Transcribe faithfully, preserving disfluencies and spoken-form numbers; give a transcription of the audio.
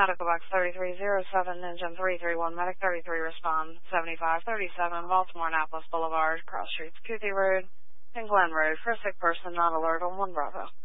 Medical Box thirty-three oh seven, Engine three three one, Medic thirty-three, respond. seventy-five thirty-seven, Baltimore Annapolis Boulevard, Cross Streets, Couthie Road, and Glen Road, for a sick person not alert on one Bravo.